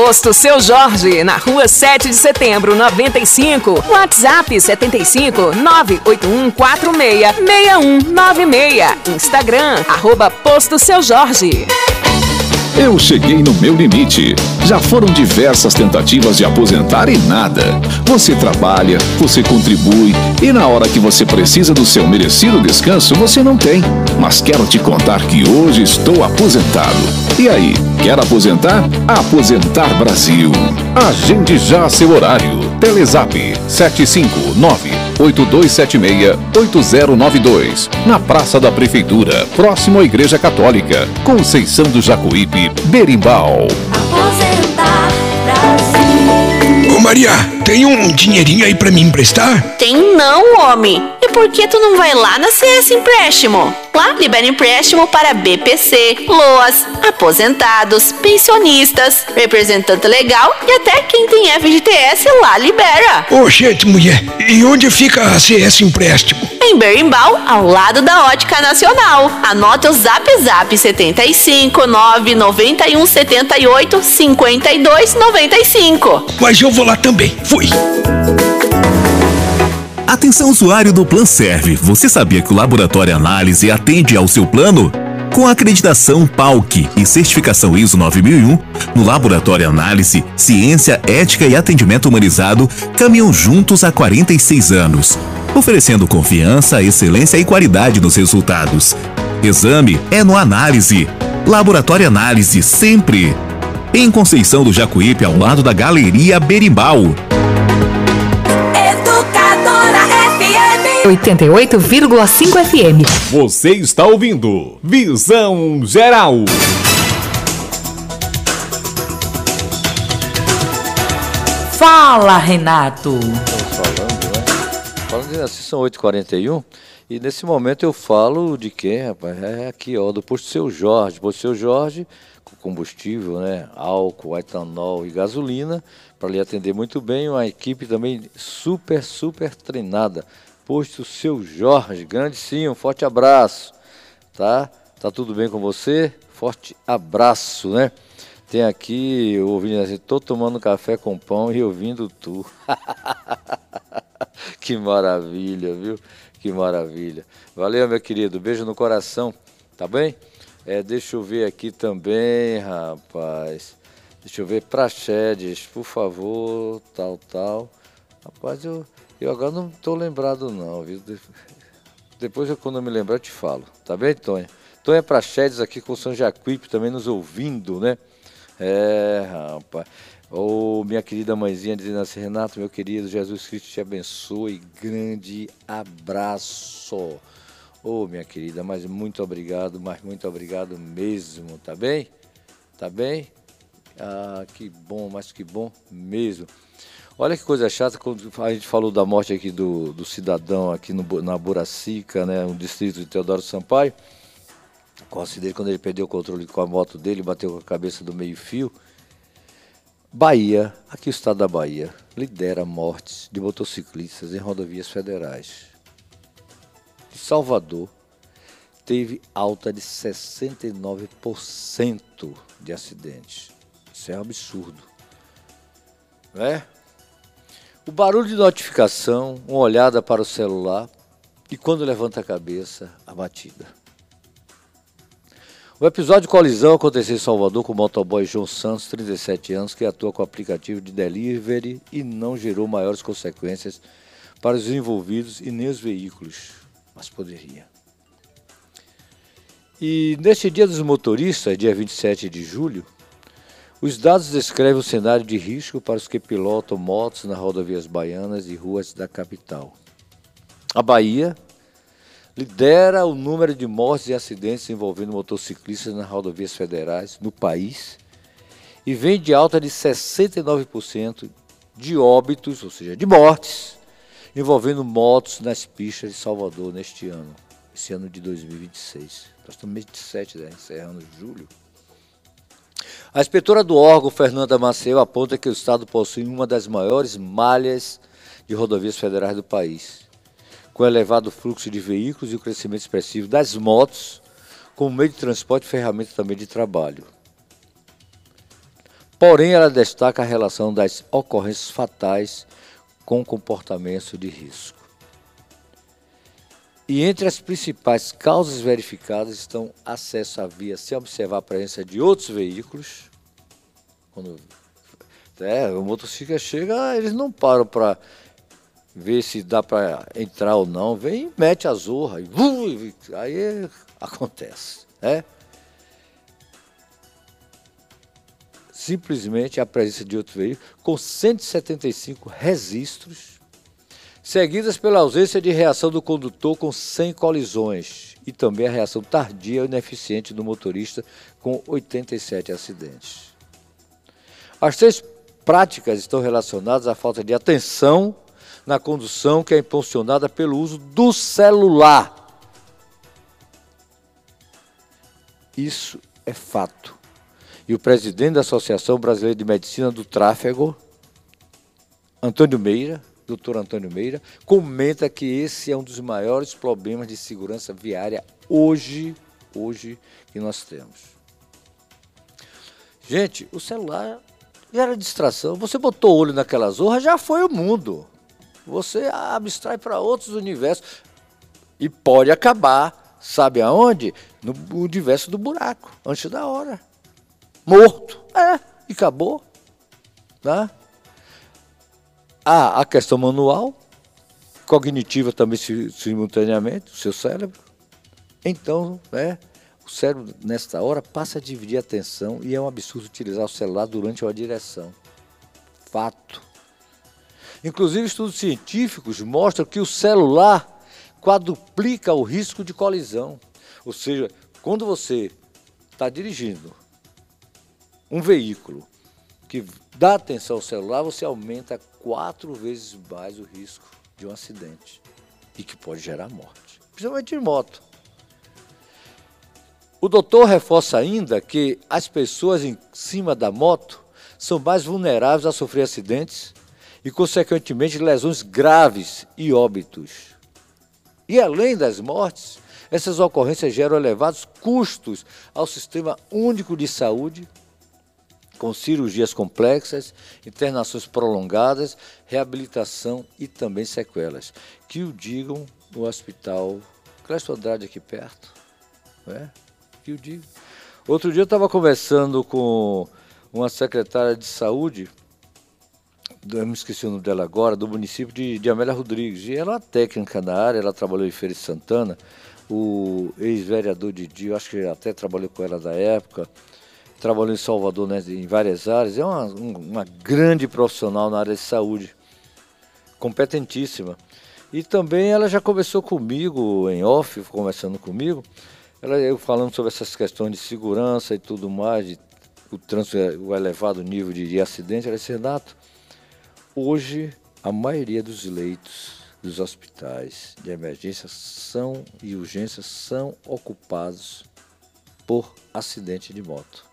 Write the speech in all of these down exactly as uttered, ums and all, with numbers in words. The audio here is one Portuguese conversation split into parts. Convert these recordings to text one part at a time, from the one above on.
Posto Seu Jorge, na rua sete de setembro, noventa e cinco. WhatsApp setenta e cinco, nove oito um quatro seis, seis um nove seis. Instagram, arroba Posto Seu Jorge. Eu cheguei no meu limite. Já foram diversas tentativas de aposentar e nada. Você trabalha, você contribui e na hora que você precisa do seu merecido descanso, você não tem. Mas quero te contar que hoje estou aposentado. E aí, quer aposentar? Aposentar Brasil. Agende já seu horário. Telezap sete cinco nove, oito dois sete seis, oito zero nove dois. Na Praça da Prefeitura, próximo à Igreja Católica. Conceição do Jacuípe, Berimbau. Aposentar Brasil. Ô Maria, tem um dinheirinho aí pra me emprestar? Tem não, homem. E por que tu não vai lá na C S Empréstimo? Lá libera empréstimo para B P C, LOAS, aposentados, pensionistas, representante legal e até quem tem F G T S lá libera. Ô, gente, mulher, e onde fica a C S Empréstimo? Em Berimbau, ao lado da Ótica Nacional. Anota o zap zap setenta e cinco, nove noventa e um, setenta e oito, cinquenta e dois, noventa e cinco. Mas eu vou lá também. Fui. Atenção, usuário do PlanServe. Você sabia que o Laboratório Análise atende ao seu plano? Com acreditação P A U C e certificação I S O nove mil e um, no Laboratório Análise, ciência, ética e atendimento humanizado caminham juntos há quarenta e seis anos, oferecendo confiança, excelência e qualidade nos resultados. Exame é no Análise. Laboratório Análise, sempre. Em Conceição do Jacuípe, ao lado da Galeria Berimbau. oitenta e oito vírgula cinco F M. Você está ouvindo Visão Geral. Fala, Renato. Estamos falando, né? Falando de assim, são oito e quarenta e um e nesse momento eu falo de quem, rapaz? É aqui, ó, do Posto Seu Jorge. Posto Seu Jorge, com combustível, né? Álcool, etanol e gasolina, para lhe atender muito bem. Uma equipe também super, super treinada. Posto Seu Jorge, grande sim, um forte abraço, tá? Tá tudo bem com você? Forte abraço, né? Tem aqui, ouvindo assim, tô tomando café com pão e ouvindo tu. Que maravilha, viu? Que maravilha. Valeu, meu querido, beijo no coração, tá bem? É, deixa eu ver aqui também, rapaz. Deixa eu ver, Praxedes, por favor, tal, tal. Rapaz, eu... Eu agora não estou lembrado não, viu? Depois, eu, quando eu me lembrar, eu te falo. Tá bem, Tonha? Tonha Praxedes aqui com o São Jacuípe também nos ouvindo, né? É, rapaz. Ô, oh, minha querida mãezinha dizendo assim, Renato, meu querido, Jesus Cristo te abençoe. Grande abraço. Ô, oh, minha querida, mas muito obrigado, mas muito obrigado mesmo, tá bem? Tá bem? Ah, que bom, mas que bom mesmo. Olha que coisa chata, quando a gente falou da morte aqui do, do cidadão aqui no, na Boracica, né, no distrito de Teodoro Sampaio, com o acidente quando ele perdeu o controle com a moto dele, bateu com a cabeça do meio-fio. Bahia, aqui o estado da Bahia, lidera mortes de motociclistas em rodovias federais. De Salvador, teve alta de sessenta e nove por cento de acidentes. Isso é um absurdo, não é? O barulho de notificação, uma olhada para o celular e quando levanta a cabeça, a batida. O episódio de colisão aconteceu em Salvador com o motoboy João Santos, trinta e sete anos, que atua com o aplicativo de delivery e não gerou maiores consequências para os envolvidos e nem os veículos, mas poderia. E neste dia dos motoristas, dia vinte e sete de julho, os dados descrevem o cenário de risco para os que pilotam motos nas rodovias baianas e ruas da capital. A Bahia lidera o número de mortes e acidentes envolvendo motociclistas nas rodovias federais no país e vem de alta de sessenta e nove por cento de óbitos, ou seja, de mortes, envolvendo motos nas pistas de Salvador neste ano, esse ano de dois mil e vinte e seis. Nós estamos no mês de sete, né? Encerrando julho. A inspetora do órgão, Fernanda Maceu, aponta que o estado possui uma das maiores malhas de rodovias federais do país, com elevado fluxo de veículos e o crescimento expressivo das motos como meio de transporte e ferramenta também de trabalho. Porém, ela destaca a relação das ocorrências fatais com comportamentos de risco. E entre as principais causas verificadas estão acesso à via sem observar a presença de outros veículos. Quando é, o motociclista chega, eles não param para ver se dá para entrar ou não, vem e mete a zorra, e, uh, aí acontece. Né? Simplesmente a presença de outro veículo, com cento e setenta e cinco registros, seguidas pela ausência de reação do condutor com cem colisões, e também a reação tardia e ineficiente do motorista com oitenta e sete acidentes. As três práticas estão relacionadas à falta de atenção na condução, que é impulsionada pelo uso do celular. Isso é fato. E o presidente da Associação Brasileira de Medicina do Tráfego, Antônio Meira, doutor Antônio Meira, comenta que esse é um dos maiores problemas de segurança viária hoje, hoje que nós temos. Gente, o celular já era distração. Você botou o olho naquela zorra, já foi o mundo. Você abstrai para outros universos e pode acabar, sabe aonde? No universo do buraco, antes da hora. Morto. É, e acabou. Tá? Há a questão manual, cognitiva também simultaneamente, o seu cérebro. Então, né, o cérebro, nesta hora, passa a dividir a atenção e é um absurdo utilizar o celular durante uma direção. Fato. Inclusive, estudos científicos mostram que o celular quadruplica o risco de colisão. Ou seja, quando você está dirigindo um veículo que dá atenção ao celular, você aumenta quatro vezes mais o risco de um acidente e que pode gerar morte, principalmente de moto. O doutor reforça ainda que as pessoas em cima da moto são mais vulneráveis a sofrer acidentes e, consequentemente, lesões graves e óbitos. E, além das mortes, essas ocorrências geram elevados custos ao Sistema Único de Saúde, com cirurgias complexas, internações prolongadas, reabilitação e também sequelas. Que o digam no hospital Clécio Andrade aqui perto. Né? Que o digam. Outro dia eu estava conversando com uma secretária de saúde, eu me esqueci o nome dela agora, do município de, de Amélia Rodrigues. E ela é uma técnica na área, ela trabalhou em Feira de Santana, o ex-vereador Didi, eu acho que até trabalhou com ela da época, trabalhou em Salvador, né, em várias áreas, é uma, uma grande profissional na área de saúde, competentíssima. E também ela já conversou comigo em off, conversando comigo, ela, eu falando sobre essas questões de segurança e tudo mais, de, o trânsito, o elevado nível de, de acidente. Ela disse: Renato, hoje a maioria dos leitos dos hospitais de emergência são, e urgências são ocupados por acidente de moto.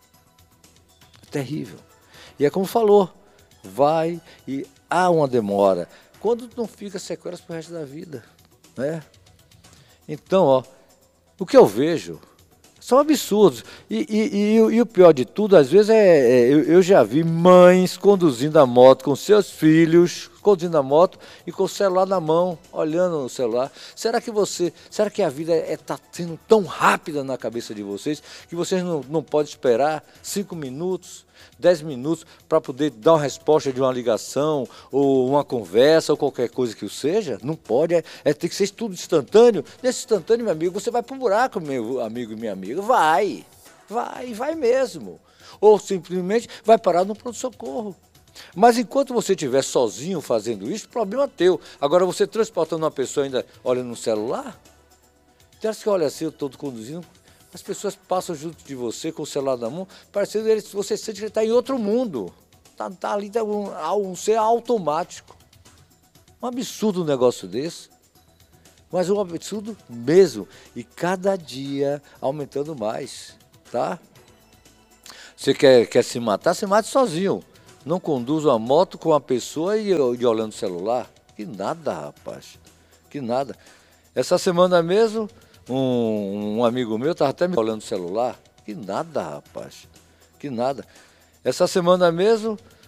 É terrível. E é como falou, vai e há uma demora. Quando não fica sequelas para o resto da vida, né? Então, ó, o que eu vejo são absurdos. E, e, e, e o pior de tudo, às vezes, é, é eu, eu já vi mães conduzindo a moto com seus filhos, conduzindo a moto e com o celular na mão, olhando o celular. Será que você, será que a vida está sendo tão rápida na cabeça de vocês que vocês não, não podem esperar cinco minutos, dez minutos para poder dar uma resposta de uma ligação ou uma conversa ou qualquer coisa que o seja? Não pode, é, é tem que ser tudo instantâneo. Nesse instantâneo, meu amigo, você vai para o buraco, meu amigo e minha amiga. Vai, vai, vai mesmo. Ou simplesmente vai parar no pronto-socorro. Mas enquanto você estiver sozinho fazendo isso, problema teu. Agora, você transportando uma pessoa ainda olhando no celular, tem que olha assim, eu estou conduzindo, as pessoas passam junto de você com o celular na mão, parecendo que você sente que ele está em outro mundo. Está tá ali, tá um, um ser automático. Um absurdo um negócio desse. Mas um absurdo mesmo. E cada dia aumentando mais, tá? Você quer, quer se matar, se mate sozinho. Não conduza uma moto com uma pessoa e, e olhando o celular. Que nada, rapaz. Que nada. Essa semana mesmo, um, um amigo meu estava até me olhando o celular. Que nada, rapaz. Que nada. Essa semana mesmo,